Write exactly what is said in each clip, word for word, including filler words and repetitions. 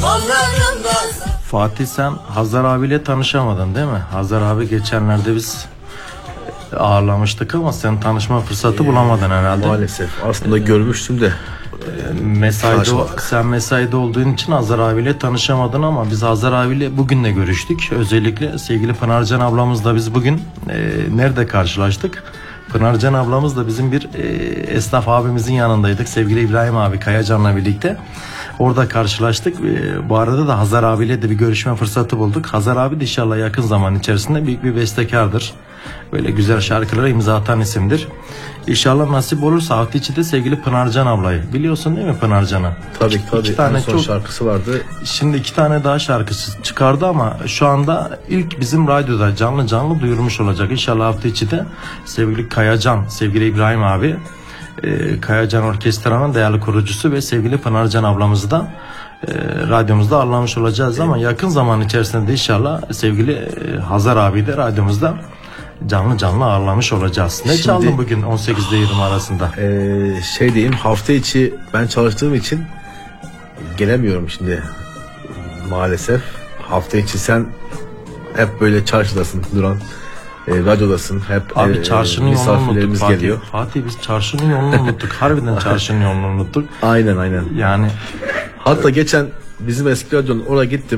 Fatih, sen Hazar abiyle tanışamadın değil mi? Hazar abi geçenlerde biz ağırlamıştık ama sen tanışma fırsatı ee, bulamadın herhalde. Maalesef. Aslında ee, görmüştüm de. Mesaide, sen mesaide olduğun için Hazar abiyle tanışamadın ama biz Hazar abiyle bugün de görüştük. Özellikle sevgili Pınarcan ablamızla biz bugün e, nerede karşılaştık? Pınarcan ablamız da bizim bir e, esnaf abimizin yanındaydık. Sevgili İbrahim abi Kayacan'la birlikte. Orada karşılaştık. E, bu arada da Hazar abiyle de bir görüşme fırsatı bulduk. Hazar abi de inşallah yakın zaman içerisinde büyük bir bestekardır. Böyle güzel şarkılara imza atan isimdir. İnşallah nasip olursa hafta içi de sevgili Pınarcan ablayı. Biliyorsun değil mi Pınarcan'ı? Tabii iki, tabii. İki tane en son çok, şarkısı vardı. Şimdi iki tane daha şarkısı çıkardı ama şu anda ilk bizim radyoda canlı canlı duyurmuş olacak. İnşallah hafta içi de sevgili Kayacan, sevgili İbrahim abi, e, Kayacan Orkestra'nın değerli kurucusu ve sevgili Pınarcan ablamızı da e, radyomuzda ağırlamış olacağız. Evet. Ama yakın zaman içerisinde de inşallah sevgili e, Hazar abi de radyomuzda canlı canlı ağırlamış olacağız. Ne Şimdi, çaldın bugün on sekizde yirmi arasında? Ee, şey diyeyim, hafta içi ben çalıştığım için gelemiyorum şimdi maalesef. Hafta içi sen hep böyle çarşıdasın Duran. E, radyodasın hep. Abi e, çarşının yolunu unuttuk Fatih. Geliyor. Fatih biz çarşının yolunu unuttuk. Harbiden çarşının yolunu unuttuk. Aynen aynen. Yani hatta geçen bizim eski radyonun oraya gittim.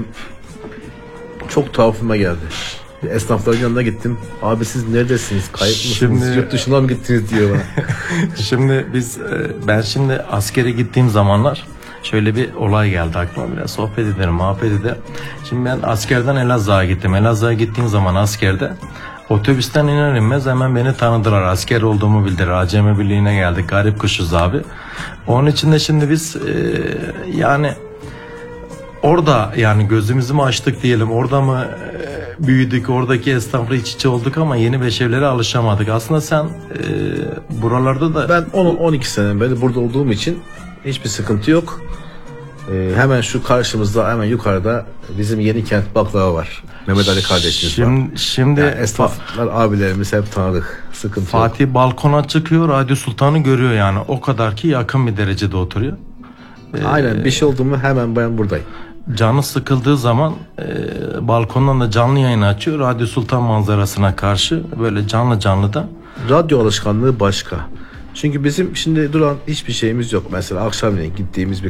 Çok tuhafıma geldi. Esnafların yanına gittim. Abi siz neredesiniz? Kayıp mısınız? Şimdi, yurt dışına mı gittiniz diyor bana. Şimdi biz ben şimdi askere gittiğim zamanlar şöyle bir olay geldi aklıma, biraz sohbet edelim, muhabbet edelim. Şimdi ben askerden Elazığ'a gittim. Elazığ'a gittiğim zaman askerde otobüsten iner inmez hemen beni tanıdılar. Asker olduğumu bildiler. Acemi Birliği'ne geldik. Garip kuşuz abi. Onun için de şimdi biz e, yani orada yani gözümüzü mü açtık diyelim, orada mı e, büyüdük, oradaki esnafla iç içe olduk ama yeni beşevlere alışamadık. Aslında sen e, buralarda da... Ben on on iki sene beri burada olduğum için hiçbir sıkıntı yok. Ee, hemen şu karşımızda, hemen yukarıda bizim Yenikent baklava var. Mehmet Ali kardeşimiz şimdi, var. Şimdi yani esnaflar, abilerimiz hep tanıdık. Sıkıntı Fatih yok. balkona çıkıyor, Radyo Sultan'ı görüyor yani. O kadar ki yakın bir derecede oturuyor. Ee, Aynen, bir şey oldu mu hemen ben buradayım. Canı sıkıldığı zaman e, balkondan da canlı yayın açıyor. Radyo Sultan manzarasına karşı böyle canlı canlı da. Radyo alışkanlığı başka. Çünkü bizim şimdi Duran hiçbir şeyimiz yok. Mesela akşamleyin gittiğimiz bir